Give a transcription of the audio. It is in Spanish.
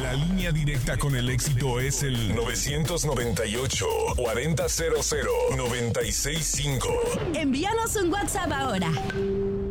La línea directa con el éxito es el 998-4000-965. Envíanos un WhatsApp ahora.